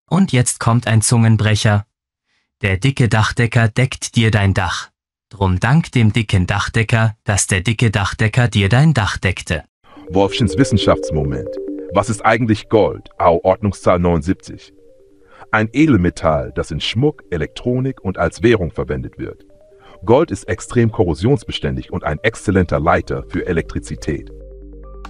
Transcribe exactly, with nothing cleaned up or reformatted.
Und jetzt kommt ein Zungenbrecher. Der dicke Dachdecker deckt dir dein Dach. Drum dank dem dicken Dachdecker, dass der dicke Dachdecker dir dein Dach deckte. Wolfchens Wissenschaftsmoment. Was ist eigentlich Gold? Au, Ordnungszahl neunundsiebzig. Ein Edelmetall, das in Schmuck, Elektronik und als Währung verwendet wird. Gold ist extrem korrosionsbeständig und ein exzellenter Leiter für Elektrizität.